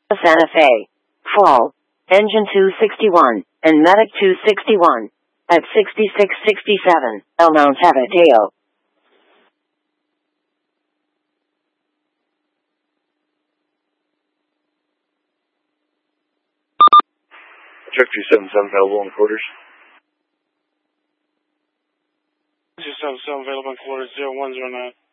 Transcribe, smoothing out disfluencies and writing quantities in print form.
Santa Fe, Fall, Engine 261, and Medic 261, at 6667, El Montevideo. Truck 277 available in quarters. 277 available in quarters 0109.